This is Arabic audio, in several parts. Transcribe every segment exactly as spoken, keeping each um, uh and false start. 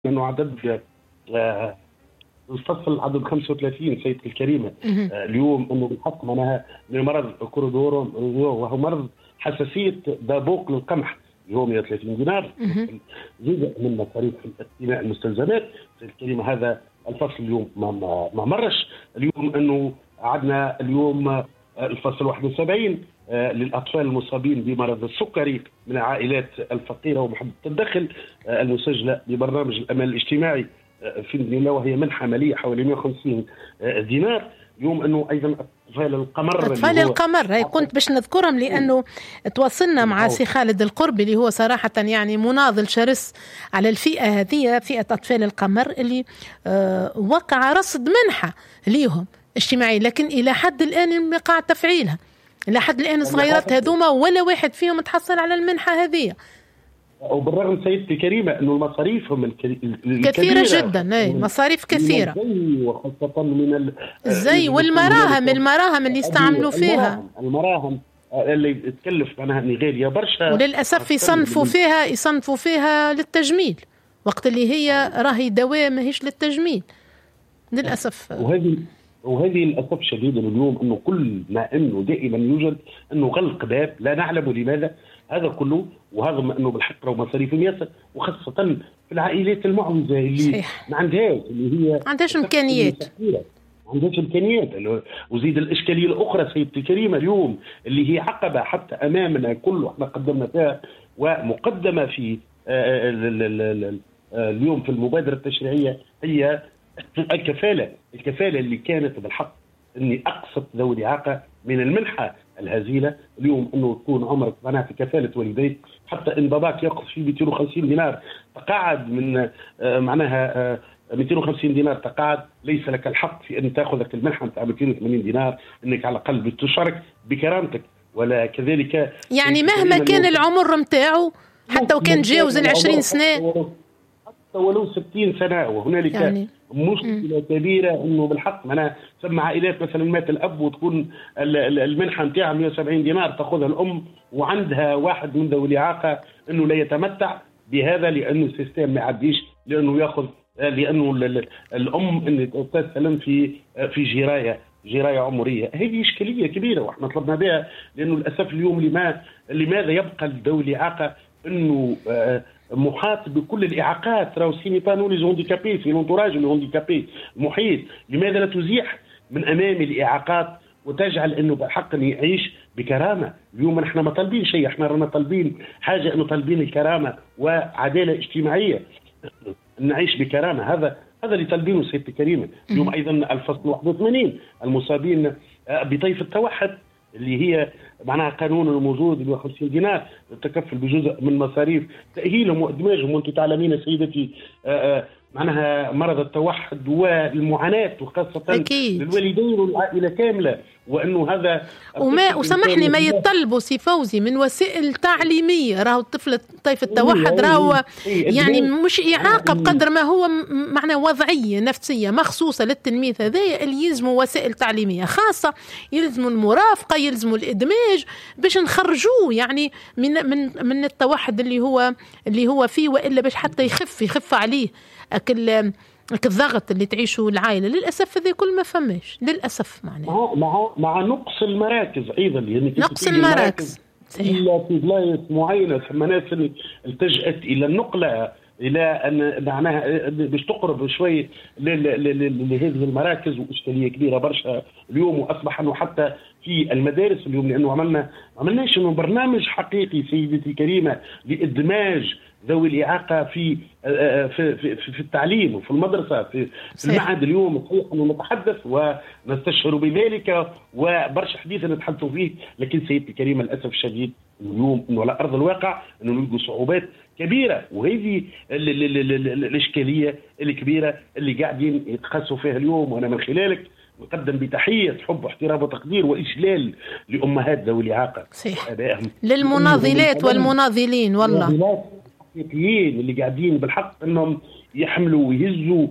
انه عدد آه، الفصل عدد خمسة وثلاثين سيدتي الكريمه آه، اليوم انه بالحق معناها مرض كورودورو وهو مرض حساسيه دابوق للقمح اللي هو مئة وثلاثين دينار جزء من مصاريف اقتناء المستلزمات سيدتي الكريمه. هذا الفصل اليوم ما, ما, ما مرش. اليوم انه عندنا اليوم الفصل واحد وسبعين للأطفال المصابين بمرض السكري من العائلات الفقيرة ومحدودة الدخل المسجلة ببرنامج الأمان الاجتماعي في المدينة، وهي منحة مالية حوالي مئة وخمسين دينار. اليوم أنه أيضا أطفال القمر أطفال القمر هي كنت باش نذكرهم لأنه تواصلنا مع سي خالد القربي اللي هو صراحة يعني مناضل شرس على الفئة هذه، فئة أطفال القمر اللي آه وقع رصد منحة ليهم اجتماعي، لكن إلى حد الآن وقع تفعيلها. لحد الآن صغيرات هذوما ولا واحد فيهم تحصل على المنحة هذه، وبالرغم سيدتي الكريمة أنه المصاريف كثيرة جدا. أي مصاريف كثيرة، وخاصة من الزي والمراهم المراهم اللي يستعملوا فيها، المراهم اللي تكلف معناها غالية برشا، وللأسف يصنفوا فيها يصنفوا فيها للتجميل وقت اللي هي راهي دواء ماهيش للتجميل للأسف. وهذه وهذه للأسف الشديد اليوم أنه كل ما أنه دائما يوجد أنه غلق باب لا نعلم لماذا هذا كله، وهذا أنه بالحق راه مصاريف ياسر، وخاصة في العائلات المعوزة اللي صحيح. ما عندهاش اللي هي ما عندهاش إمكانيات ما عندهاش إمكانيات. وزيد الإشكالية الأخرى سيدتي الكريمة اليوم اللي هي عقبة حتى أمامنا كله احنا قدمنا فيها ومقدمة في اليوم في المبادرة التشريعية هي الكفالة الكفالة اللي كانت بالحق اني اقسط ذوي الاعاقه من المنحه الهزيله. اليوم انه تكون عمرك معناها في كفاله والديك، حتى ان باباك ياخذ فيه مئتين وخمسين دينار تقاعد من معناها مئتين وخمسين دينار تقاعد، ليس لك الحق في ان تاخذ المنحه نتاع مئتين وثمانين دينار، انك على الاقل بتشارك بكرامتك. ولا كذلك يعني مهما كان العمر نتاعو حتى وكان تجاوز العشرين سنه حتى ولو ستين سنه، وهنالك يعني مشكلة كبيرة انه بالحق معناها ثم عائلات مثلا مات الاب وتكون المنحة نتاعها مئة وسبعين دينار تاخذها الام، وعندها واحد من ذوي الاعاقة انه لا يتمتع بهذا لانه السيستم ما يعديش، لانه ياخذ لانه الام ان تسلم في في جرايه جرايه عمريه. هذه اشكاليه كبيره واحنا طلبنا بها، لانه للاسف اليوم لما لماذا يبقى ذوي الاعاقة انه محاط بكل الاعاقات، راهو سيني بانو لي هونديكابي في لونتوراج لي هونديكابي المحيط، لماذا لا تزيح من امام الاعاقات وتجعل انه بحق يعيش بكرامه؟ اليوم نحن ما طالبين شيء، احنا رانا طالبين حاجه، انه طالبين الكرامه وعداله اجتماعيه، نعيش بكرامه. هذا هذا اللي طالبينه سيدتي الكريمه. اليوم ايضا الفصل واحد وثمانين المصابين بطيف التوحد اللي هي معناها قانون الموجود اللي هو خمسين دينار التكفل بجزء من مصاريف تأهيلهم وإدماجهم. وأنت تعلمين سيدتي معناها مرض التوحد والمعاناة وخاصة أكيد. للوالدين والعائلة كاملة، وأنه هذا وما وسمحني ما يطلبوا سي فوزي من وسائل تعليمية. راهو الطفل طيف التوحد راهو يعني مش إعاقة بقدر ما هو معنى وضعية نفسية مخصوصة للتلميذ هذا، اللي يلزموا وسائل تعليمية خاصة، يلزموا المرافقة، يلزموا الإدماج باش نخرجوه يعني من من من التوحد اللي هو اللي هو فيه، وإلا باش حتى يخف يخف عليه أكل الضغط اللي تعيشه العائله. للاسف هذا كل ما فماش للاسف معناه مع مع نقص المراكز ايضا، يعني نقص المراكز الا في بلايص معينه ثم ناس اللي التجأت الى النقله الى ان معناها باش تقرب شوي لهذه المراكز، واشكاليه كبيره برشا اليوم. واصبح انه حتى في المدارس اليوم، لانه عملنا عملناش انه برنامج حقيقي سيدتي الكريمه لادماج ذوي الإعاقة في في في في التعليم وفي المدرسة في, في المعهد. اليوم صحيح أنه نتحدث ونستشعر بذلك وبرشا حديث نتحدثوا فيه، لكن سيدتي الكريمة للأسف الشديد اليوم أنه على أرض الواقع أنه نلقوا صعوبات كبيرة، وهذه الإشكالية الكبيرة اللي قاعدين يتخصصوا فيها اليوم. وأنا من خلالك نقدم بتحية حب واحترام وتقدير وإجلال لأمهات ذوي الإعاقة للمناضلات والمناضلين والله اللي قاعدين بالحق انهم يحملوا ويهزوا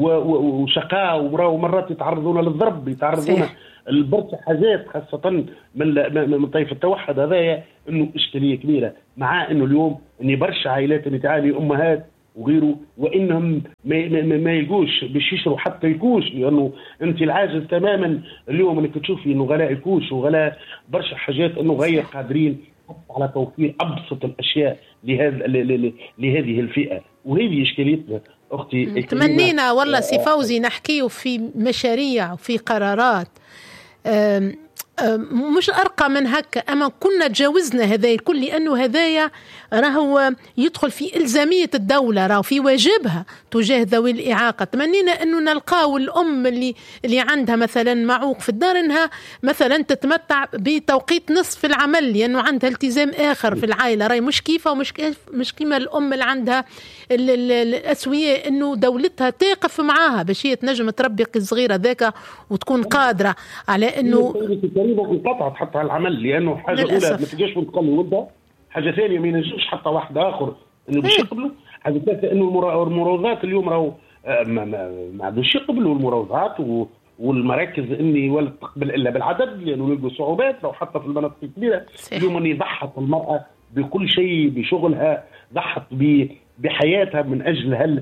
وشقاء ومرات يتعرضون للضرب، يتعرضون لبرشا حاجات خاصه من من طيف التوحد. هذا انه اشكاليه كبيره، مع انه اليوم اني برشا عائلات اللي تعاني امهات وغيره، وانهم ما, ما, ما يلقوش باش يشروا حتى الكوش، لانه انت العاجز تماما اليوم انك تشوفي انه غلاء الكوش وغلاء برشا حاجات انه غير قادرين على توفير ابسط الاشياء لهذا لهذه الفئه. وهذه اشكاليتنا اختي. تمنينا والله سي فوزي نحكيه في مشاريع وفي قرارات أم مش أرقى من هكا، أما كنا تجاوزنا هذا الكل، لأنه هذايا راهو يدخل في إلزامية الدولة، راهو في واجبها تجاه ذوي الإعاقة. تمنينا أنه نلقاو الأم اللي اللي عندها مثلا معوق في الدار أنها مثلا تتمتع بتوقيت نصف العمل، لأنه عندها التزام آخر في العائلة، راهي مش كيفة ومش مش كيما الأم اللي عندها الأسوية أنه دولتها تقف معاها باش هي تنجم تربي صغيرة ذاك وتكون قادرة على أنه انقطعت حتى على العمل، لانه حاجه اولى ما تلقاش وين تقلي ولدها، حاجه ثانيه ما ينجمش حتى واحد اخر انه باش يقبلوا، حاجه ثالثه انه المراوضات اليوم راهو ما ما عادوش يقبلوا المراوضات والمراكز اني ولا تقبل الا بالعدد، لانه يلقوا صعوبات. لو حتى في المناطق الكبيره اليوم اني ضحت المراه بكل شيء، بشغلها، ضحت بحياتها من اجل هل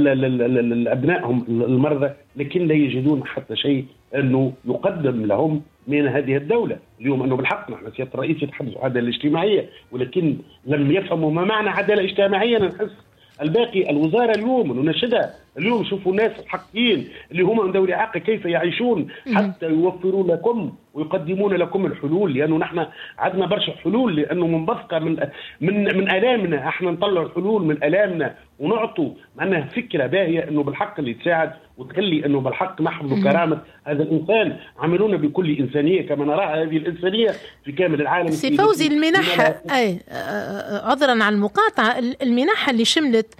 هل ابنائهم المرضى، لكن لا يجدون حتى شيء انه يقدم لهم من هذه الدولة. اليوم أنه بالحق نحن سيادة الرئيس يتحدث عن عدالة اجتماعية، ولكن لم يفهموا ما معنى عدالة اجتماعية. نحس الباقي الوزارة اليوم ونناشدها اليوم شوفوا الناس الحقيقيين اللي هم من ذوي الإعاقة كيف يعيشون حتى يوفروا لكم ويقدمون لكم الحلول، لأنه نحن عندنا برشا حلول، لأنه منبثقة من من من آلامنا، احنا نطلع الحلول من آلامنا ونعطوا معنا فكرة باهية أنه بالحق اللي تساعد وتخلي أنه بالحق نحفظ كرامة هذا الإنسان. عملونا بكل إنسانية كما نراها هذه الإنسانية في كامل العالم. سي فوزي المنحة أي عذرا على المقاطعة، المنحة اللي شملت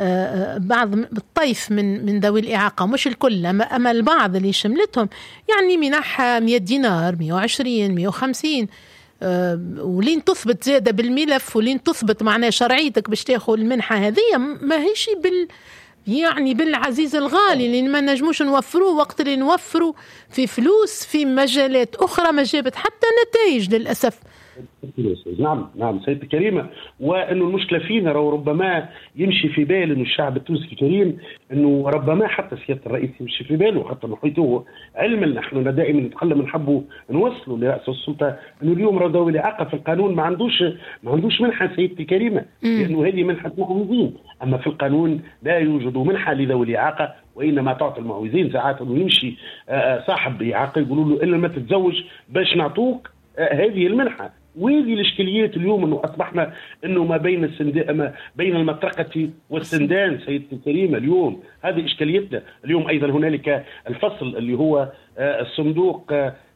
بعض الطيف من من ذوي الإعاقة مش الكل، أما البعض اللي شملتهم يعني منحة مئة دينار، مئة وعشرين، مئة وخمسين، أه ولين تثبت زيادة بالملف ولين تثبت معناه شرعيتك باش تاخذ المنحة هذه، ما هيش بال يعني بالعزيز الغالي اللي ما نجموش نوفروه وقت اللي نوفروا في فلوس في مجالات أخرى ما جابت حتى نتائج للأسف. نعم نعم سيدة كريمة، وأنه المشكلة فينا ربما يمشي في بال أنه الشعب التونسي الكريم أنه ربما حتى سيادة الرئيس يمشي في باله حتى محيطه علما. نحن دائما نتكلم نحبوا نوصلوا لرأس السلطة أنه اليوم ذوي الإعاقة في القانون ما عندوش ما عندوش منحة سيدة كريمة، لأنه هذه منحة معوزين، أما في القانون لا يوجد منحة لذوي الإعاقة، وإنما تعطي المعوزين. ساعات أنه يمشي صاحب إعاقة يقولوا له إلا ما تتزوج باش نعطوك هذه المنحة. وهذه الاشكاليات اليوم انه اصبحنا انه ما بين السندان ما بين المطرقه والسندان سيدتي الكريمه. اليوم هذه اشكاليتنا. اليوم ايضا هنالك الفصل اللي هو الصندوق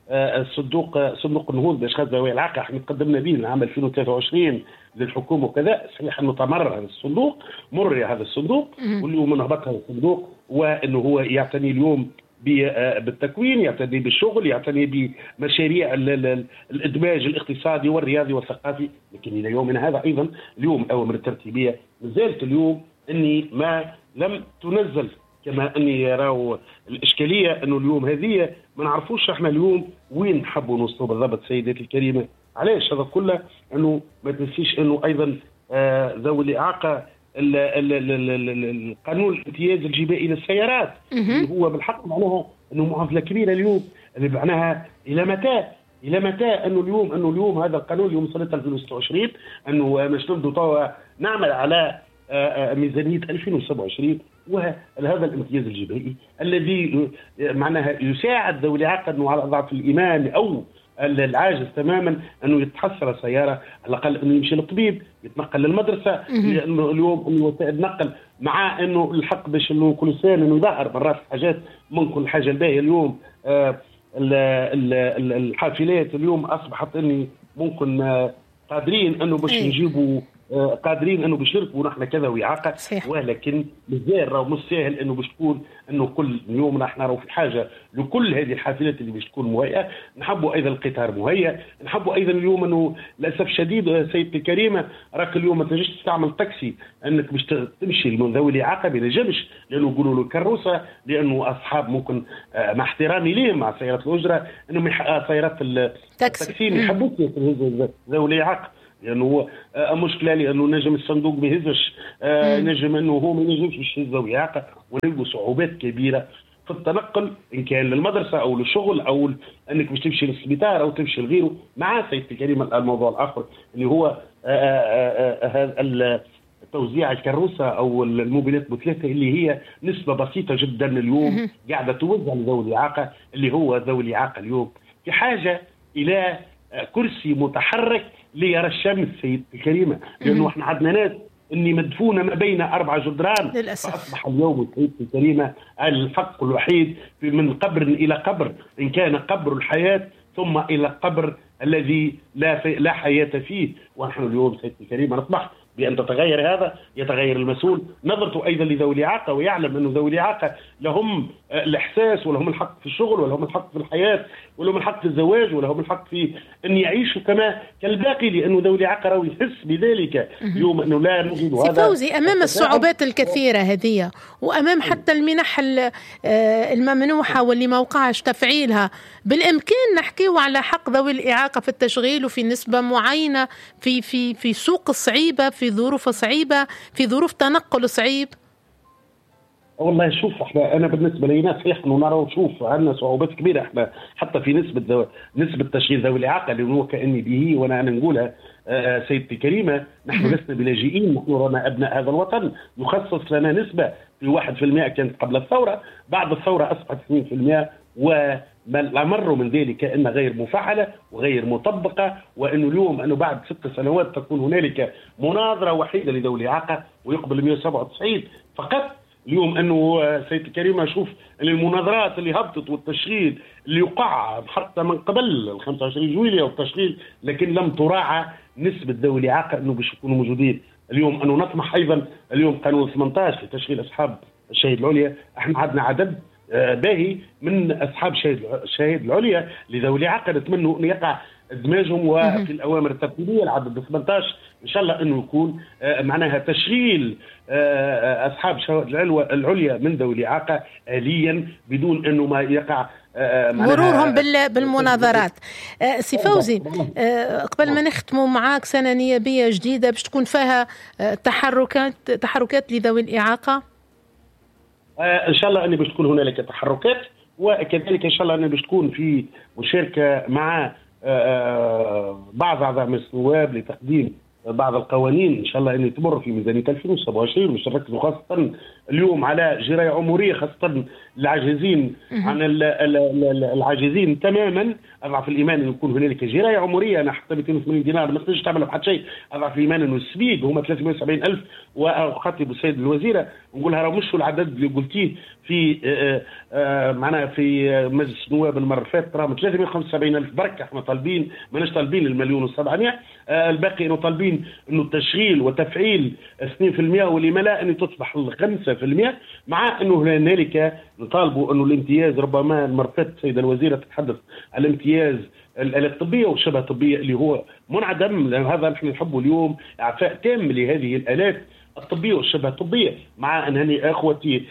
الصندوق صندوق النهوض باشخاص ذوي الاعاقه، احنا تقدمنا به العام ألفين وثلاثة وعشرين للحكومه وكذا. صحيح انه تمرر هذا الصندوق، مر هذا الصندوق، واليوم نهبط هذا الصندوق، وانه هو يعتني اليوم بالتكوين، يعتني بالشغل، يعتني بمشاريع الادماج الاقتصادي والرياضي والثقافي. لكن الى يومنا هذا ايضا اليوم الاوامر الترتيبيه مازالت اليوم اني ما لم تنزل، كما اني يراو الاشكاليه انه اليوم هذه ما نعرفوش احنا اليوم وين نحبوا نوصلوا بالضبط سيداتي الكريمه. علاش هذا كله؟ انه ما تنسيش انه ايضا آه ذوي الاعاقه القانون الامتياز الجبائي للسيارات اللي هو بالحق معناها انه معضله كبيره اليوم، اللي معناها الى متى الى متى انه اليوم انه اليوم هذا القانون اليوم سنه ألفين وستة وعشرين انه مش نبدو توا نعمل على ميزانيه ألفين وسبعة وعشرين، وهذا الامتياز الجبائي الذي معناها يساعد ذوي الاعاقه انه على ضعف الايمان او العاجز تماما انه يتحصل سياره على الاقل انه يمشي للطبيب، يتنقل للمدرسه، لانه اليوم انه وسائل النقل مع انه الحق باش انه كل سنه انه يظهر مرات حاجات من كل حاجه الباهيه. اليوم آه الحافلات اليوم اصبحت اني ممكن آه قادرين انه باش نجيبوا آه قادرين انه باش نركبوا نحن كذا وإعاقة، ولكن مازال راهو مش ساهل انه باش تكون انه كل يوم نحن راهو في حاجه لكل هذه الحافلات اللي باش تكون مهيئه. نحبوا ايضا القطار مهيئ، نحبوا ايضا اليوم انه للاسف شديد سيدتي الكريمه راك اليوم ما تنجمش تستعمل تاكسي انك باش تمشي من ذوي الاعاقه ما ينجمش، لانه يقولوا له كروسه، لانه اصحاب ممكن آه مع احترامي ليهم مع سيارات الاجره انهم سيارات التاكسي ما يحبوش ذوي الاعاقه لانه هو مشكله، لانه نجم الصندوق ما يهزش، نجم انه هو ما ينجمش باش يهز ذوي الاعاقه، ونلقوا صعوبات كبيره في التنقل ان كان للمدرسه او للشغل او انك باش تمشي للسبيطار او تمشي لغيره. مع سيدتي الكريمه الموضوع الاخر اللي هو هذا توزيع الكروسه او الموبيلات بثلاثه اللي هي نسبه بسيطه جدا اليوم قاعده توزع لذوي الاعاقه، اللي هو ذوي الاعاقه اليوم في حاجه الى كرسي متحرك ليرى الشمس سيدتي الكريمه، لانه احنا عندنا ناس اني مدفونه ما بين اربع جدران للاسف. فاصبح اليوم سيدتي الكريمه الفق الوحيد من قبر الى قبر، ان كان قبر الحياه ثم الى القبر الذي لا لا حياه فيه. ونحن اليوم سيدتي الكريمه نطمح بأن تتغير هذا، يتغير المسؤول نظرته أيضا لذوي الإعاقة، ويعلم أن ذوي الإعاقة لهم الإحساس ولهم الحق في الشغل ولهم الحق في الحياة ولهم الحق في الزواج ولهم الحق في أن يعيشوا كما كالباقي، لأنه ذوي الإعاقة راهو يحس بذلك اليوم أنه لا نجد هذا. سي فوزي، أمام الصعوبات الكثيرة هذه وأمام حتى المنح الممنوحة واللي ما وقعش تفعيلها، بالإمكان نحكيو على حق ذوي الإعاقة في التشغيل وفي نسبة معينة في في في سوق صعيبة، في ظروف صعيبة، في ظروف تنقل صعيب؟ والله شوف، احنا انا بالنسبه لينا صحيح انه نرى شوف عندنا صعوبات كبيره، احنا حتى في نسبه ذو... نسبه تشغيل ذوي الاعاقه اللي هو كاني به وانا انا نقولها آه سيدتي كريمه، نحن لسنا بلاجئين، نحن رانا ابناء هذا الوطن، يخصص لنا نسبه في واحد بالمئة كانت قبل الثوره، بعد الثوره اصبحت اثنين بالمئة، و الأمر من ذلك أن غير مفعلة وغير مطبقة، وأنه اليوم أنه بعد ست سنوات تكون هنالك مناظرة وحيدة لذوي الإعاقة ويقبل مئة وسبعة وتسعين فقط. اليوم أنه سيدة الكريمة أشوف أن المناظرات اللي هبطت والتشغيل اللي يقع حتى من قبل خمسة وعشرين جويلية والتشغيل، لكن لم تراعى نسبة ذوي الإعاقة أنه باش يكونوا موجودين. اليوم أنه نطمح أيضا اليوم قانون ثمانية عشر لتشغيل أصحاب الشهيد العليا، احنا عندنا عدد باهي من اصحاب الشهاده العليا لذوي الاعاقه، نتمنى ان يقع ادماجهم وفي الاوامر الترتيبيه العدد ثمانية عشر ان شاء الله انه يكون معناها تشغيل اصحاب الشهاده العليا من ذوي الاعاقه اليا بدون انه ما يقع مرورهم بالمناظرات. سي فوزي، قبل ما نختموا معاك سنه نيابيه جديده باش تكون فيها تحركات تحركات لذوي الاعاقه، ان شاء الله ان باش تكون هنالك تحركات، وكذلك ان شاء الله ان باش تكون في مشاركه مع بعض اعضاء مجلس النواب لتقديم بعض القوانين ان شاء الله ان تمر في ميزانيه ألفين وسبعة وعشرين، باش نركزوا خاصه اليوم على جرايه عمريه، خاصه العاجزين عن العاجزين تماما. اضعف الايمان انه يكون هنالك جرايه عمريه، انا حتى مئتين وثمانين دينار ما تقدرش تعمل بحد شيء. اضعف الايمان انه السبيق هما ثلاثمئة وسبعين ألف، واخاطب السيد الوزيره نقول لها راه مش العدد اللي قلتيه في معناها في مجلس النواب المره اللي فاتت، راهم ثلاثمئة وخمسة وسبعين ألف برك. احنا طالبين ماناش طالبين المليون وسبعمئة، الباقي انه طالبين انه التشغيل وتفعيل اثنين بالمئة ولما لا انه تصبح خمسة بالمئة، مع انه هنالك نطالبوا انه الامتياز، ربما المره اللي فاتت السيده الوزيره تتحدث على الامتياز الآلات الطبية والشبه الطبية اللي هو منعدم، لأن هذا نحن نحبه اليوم إعفاء تام لهذه الآلات الطبية والشبه الطبية، مع أن هني أخوتي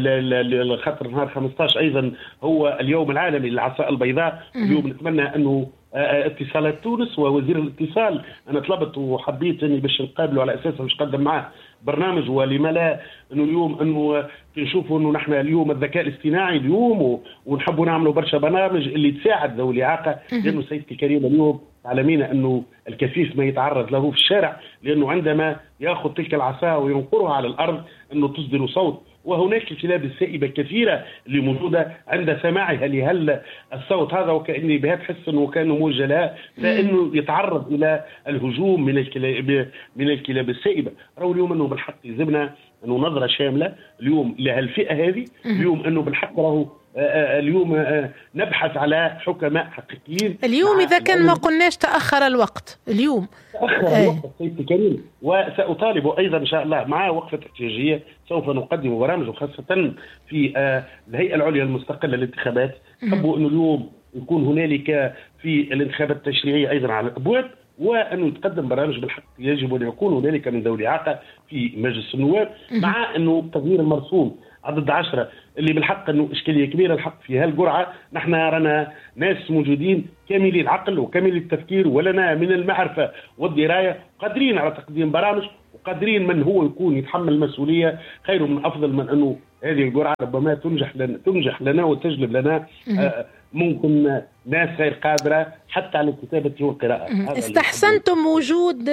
خاطر نهار خمسة عشر أيضا هو اليوم العالمي للعصا البيضاء. اليوم نتمنى أنه اتصالات تونس ووزير الاتصال، أنا طلبت وحبيت أني باش نقابله على أساس باش نقدم معه برنامج، ولما لا انه اليوم انه نشوفوا انه نحن اليوم الذكاء الاصطناعي اليوم ونحبوا نعملوا برشا برامج اللي تساعد ذوي الاعاقه، لانه سيدتي الكريمه اليوم تعلمين انه الكفيف ما يتعرض له في الشارع، لانه عندما ياخذ تلك العصا وينقرها على الارض انه تصدر صوت، وهناك الكلاب السائبه كثيره اللي موجوده عند سماعها لهل الصوت هذا وكاني بها تحس انه كان موجه لها، فانه يتعرض الى الهجوم من الكلاب من الكلاب السائبه. راهو اليوم انه بالحق يلزمنا انه نظره شامله اليوم لهالفئه هذه، اليوم انه بالحق راهو اليوم نبحث على حكماء حقيقيين. اليوم إذا كان ما قلناش تأخر الوقت، اليوم تأخر الوقت سيدي الكريم، وسأطالب أيضا إن شاء الله مع وقفة احتجاجية سوف نقدم برامج، وخاصة في الهيئة العليا المستقلة للانتخابات. حبوا أنه اليوم يكون هنالك في الانتخابات التشريعية أيضا على الأبواب، وأنه يتقدم برامج بالحق يجب أن يكون هنالك من ذوي الإعاقة في مجلس النواب، مع أنه تغيير المرسوم عدد عشرة اللي بالحق أنه إشكالية كبيرة الحق في هالجرعة. نحن رانا ناس موجودين كاملي العقل وكاملي التفكير ولنا من المعرفة والدراية، قادرين على تقديم برامج وقادرين من هو يكون يتحمل المسؤولية خير من أفضل من أنه هذه الجرعة ربما تنجح لنا, تنجح لنا وتجلب لنا آه ممكن ناس غير قادرة حتى على الكتابة والقراءة. استحسنتم وجود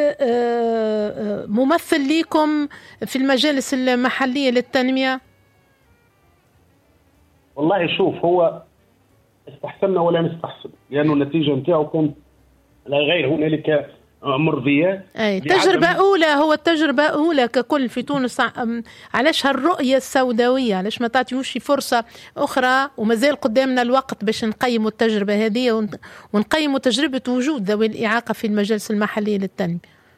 ممثل لكم في المجالس المحلية للتنمية؟ والله شوف، هو استحسننا ولا نستحسن لأنه النتيجة نتاعو كانت لا غير هنالك مرضية. أي تجربة أولى، هو التجربة أولى ككل في تونس. علاش هالرؤية السوداوية؟ علاش ما تعطيوش فرصة أخرى وما زال قدامنا الوقت باش نقيموا التجربة هذه ونقيموا تجربة وجود ذوي الإعاقة في المجالس المحلية للتنمية؟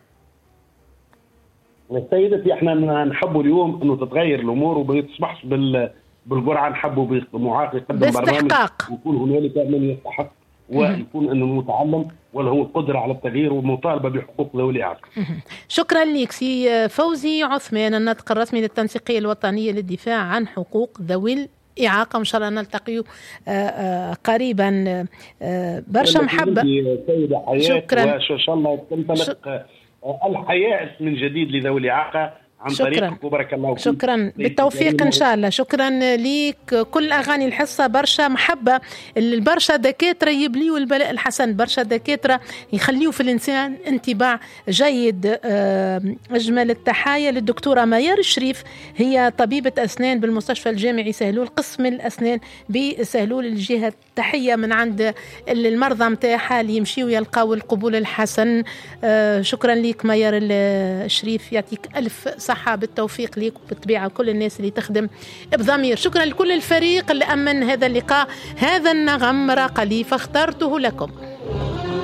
سيدتي احنا نحبوا اليوم انه تتغير الامور وما تصبحش بال بالجرعه، نحبوا معاق يقدم برنامج ويكون هنالك من يستحق ويكون انه متعلم ولا هو القدره على التغيير والمطالبه بحقوق ذوي الاعاقه. شكرا لك سي فوزي عثمان، الناطق الرسمي للتنسيقيه الوطنيه للدفاع عن حقوق ذوي الإعاقة. إن شاء الله نلتقي قريبا. برشا محبة. شكرا. وإن شاء الله تنطلق الحياة من جديد لذوي الإعاقة عن طريقك وبارك الله فيك. شكرا بالتوفيق إن شاء الله. شكرا ليك. كل أغاني الحصة برشا محبة. البرشا دكاترة يبليوا البلاء الحسن، برشا دكاترة يخليوا في الإنسان انطباع جيد. أجمل التحايا للدكتورة ميار الشريف، هي طبيبة أسنان بالمستشفى الجامعي سهلول قسم الأسنان بسهلول الجهة. تحية من عند المرضى متاعها اللي يمشيوا يلقاوا القبول الحسن. شكرا ليك ميار الشريف، يعطيك ألف صحة، بالتوفيق ليك وبالطبيعة كل الناس اللي تخدم بضمير. شكرا لكل الفريق اللي أمن هذا اللقاء. هذا النغم راق لي فاخترته لكم.